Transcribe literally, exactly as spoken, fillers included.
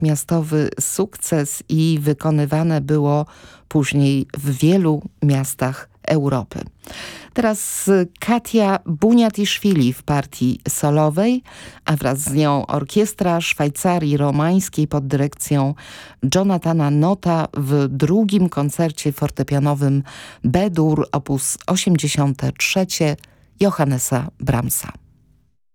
natychmiastowy sukces i wykonywane było później w wielu miastach Europy. Teraz Katia Buniatiszwili w partii solowej, a wraz z nią orkiestra Szwajcarii Romańskiej pod dyrekcją Jonathana Notta w drugim koncercie fortepianowym B-dur op. osiemdziesiąte trzecie Johannesa Brahmsa.